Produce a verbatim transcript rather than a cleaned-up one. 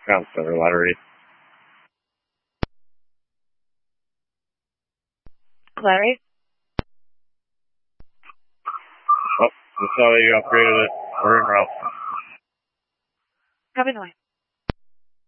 Ground Center, Larry. Larry? Oh, that's how they upgraded it. We're in route. Copy the line.